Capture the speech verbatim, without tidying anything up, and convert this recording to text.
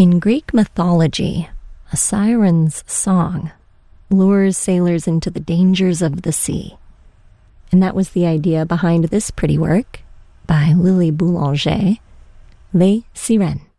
In Greek mythology, a siren's song lures sailors into the dangers of the sea. And that was the idea behind this pretty work by Lily Boulanger, Les Sirènes.